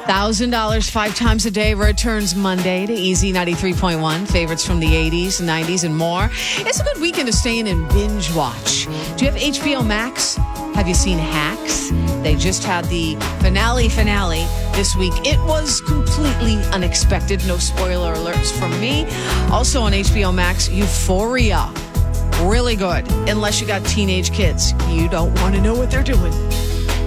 $1,000 5 times a day returns Monday to Easy 93.1. Favorites from the 80s, 90s, and more. It's a good weekend to stay in and binge watch. Do you have HBO Max? Have you seen Hacks? They just had the finale this week. It was completely unexpected. No spoiler alerts from me. Also on HBO Max, Euphoria. Really good. Unless you got teenage kids. You don't want to know what they're doing.